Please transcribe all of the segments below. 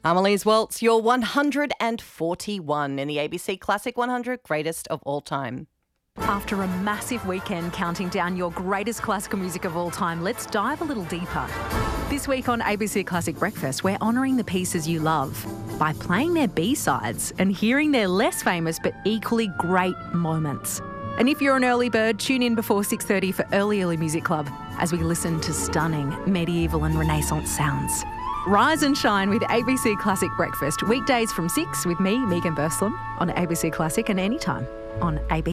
Amelie's Waltz, your 141 in the ABC Classic 100 Greatest of All Time. After a massive weekend counting down your greatest classical music of all time, let's dive a little deeper. This week on ABC Classic Breakfast, we're honouring the pieces you love by playing their B-sides and hearing their less famous but equally great moments. And if you're an early bird, tune in before 6:30 for Early Music Club as we listen to stunning medieval and Renaissance sounds. Rise and shine with ABC Classic Breakfast, weekdays from 6 with me, Megan Burslem, on ABC Classic and anytime on ABC.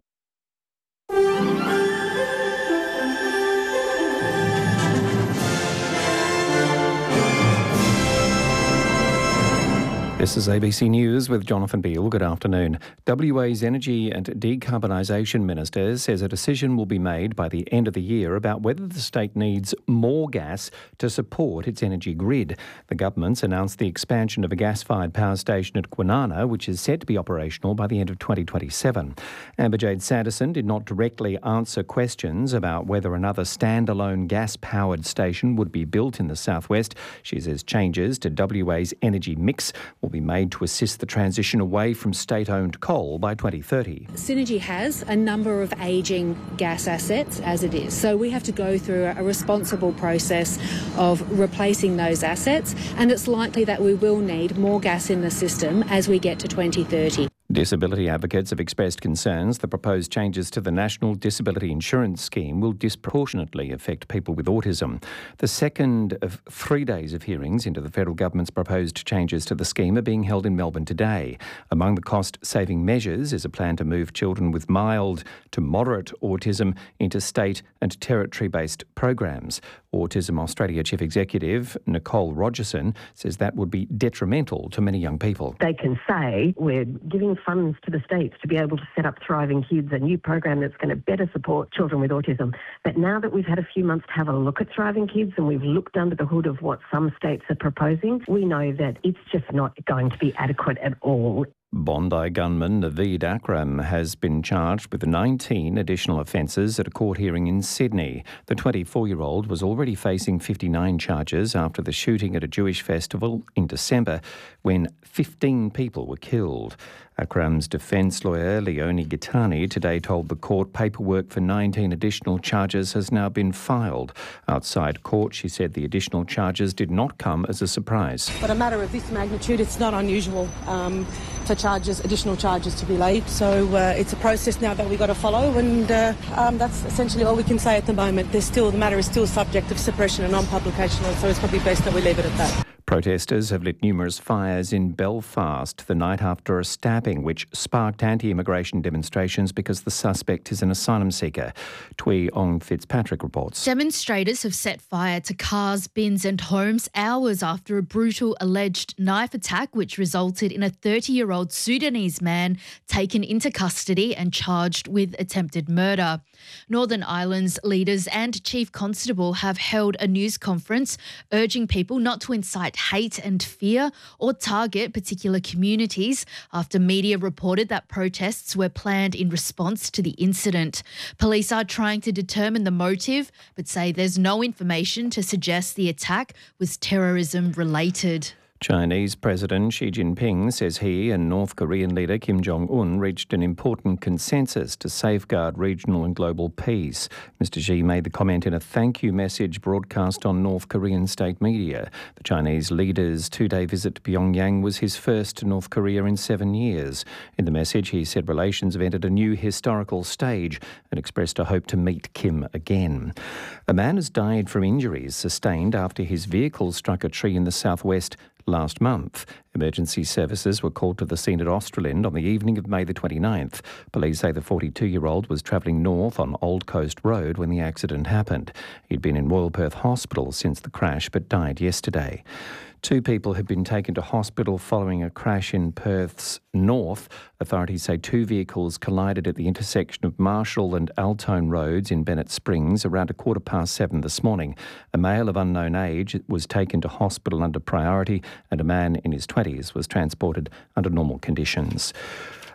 This is ABC News with Jonathan Beale. Good afternoon. WA's Energy and Decarbonisation Minister says a decision will be made by the end of the year about whether the state needs more gas to support its energy grid. The government's announced the expansion of a gas-fired power station at Kwinana, which is set to be operational by the end of 2027. Amber Jade Sanderson did not directly answer questions about whether another standalone gas-powered station would be built in the southwest. She says changes to WA's energy mix will be made to assist the transition away from state-owned coal by 2030. Synergy has a number of ageing gas assets as it is, so we have to go through a responsible process of replacing those assets, and it's likely that we will need more gas in the system as we get to 2030. Disability advocates have expressed concerns the proposed changes to the National Disability Insurance Scheme will disproportionately affect people with autism. The second of 3 days of hearings into the federal government's proposed changes to the scheme are being held in Melbourne today. Among the cost-saving measures is a plan to move children with mild to moderate autism into state and territory-based programs. Autism Australia Chief Executive Nicole Rogerson says that would be detrimental to many young people. They can say we're giving funds to the states to be able to set up Thriving Kids, a new program that's going to better support children with autism. But now that we've had a few months to have a look at Thriving Kids and we've looked under the hood of what some states are proposing, we know that it's just not going to be adequate at all. Bondi gunman Naveed Akram has been charged with 19 additional offences at a court hearing in Sydney. The 24-year-old was already facing 59 charges after the shooting at a Jewish festival in December when 15 people were killed. Akram's defence lawyer, Leonie Gitani, today told the court paperwork for 19 additional charges has now been filed. Outside court, she said the additional charges did not come as a surprise. But a matter of this magnitude, it's not unusual for additional charges to be laid. So it's a process now that we've got to follow, and that's essentially all we can say at the moment. The matter is still subject of suppression and non-publication, so it's probably best that we leave it at that. Protesters have lit numerous fires in Belfast the night after a stabbing which sparked anti-immigration demonstrations because the suspect is an asylum seeker. Tui Ong Fitzpatrick reports. Demonstrators have set fire to cars, bins and homes hours after a brutal alleged knife attack which resulted in a 30-year-old Sudanese man taken into custody and charged with attempted murder. Northern Ireland's leaders and Chief Constable have held a news conference urging people not to incite hate and fear or target particular communities after media reported that protests were planned in response to the incident. Police are trying to determine the motive but say there's no information to suggest the attack was terrorism related. Chinese President Xi Jinping says he and North Korean leader Kim Jong-un reached an important consensus to safeguard regional and global peace. Mr. Xi made the comment in a thank you message broadcast on North Korean state media. The Chinese leader's 2-day visit to Pyongyang was his first to North Korea in 7 years. In the message, he said relations have entered a new historical stage and expressed a hope to meet Kim again. A man has died from injuries sustained after his vehicle struck a tree in the southwest last month. Emergency services were called to the scene at Australind on the evening of May the 29th. Police say the 42-year-old was travelling north on Old Coast Road when the accident happened. He'd been in Royal Perth Hospital since the crash but died yesterday. 2 people have been taken to hospital following a crash in Perth's north. Authorities say 2 vehicles collided at the intersection of Marshall and Altone Roads in Bennett Springs around 7:15 this morning. A male of unknown age was taken to hospital under priority and a man in his 20s was transported under normal conditions.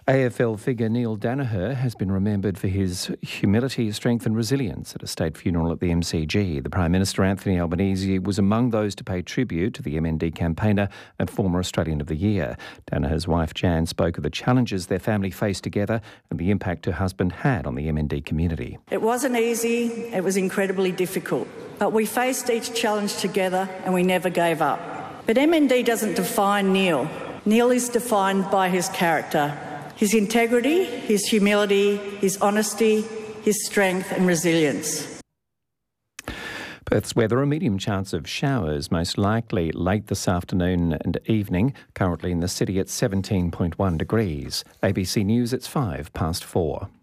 AFL figure Neil Daniher has been remembered for his humility, strength and resilience at a state funeral at the MCG. The Prime Minister, Anthony Albanese, was among those to pay tribute to the MND campaigner and former Australian of the Year. Daniher's wife, Jan, spoke of the challenges their family faced together and the impact her husband had on the MND community. It wasn't easy, it was incredibly difficult, but we faced each challenge together and we never gave up. But MND doesn't define Neil. Neil is defined by his character. His integrity, his humility, his honesty, his strength and resilience. Perth's weather, a medium chance of showers, most likely late this afternoon and evening, currently in the city at 17.1 degrees. ABC News, it's 4:05.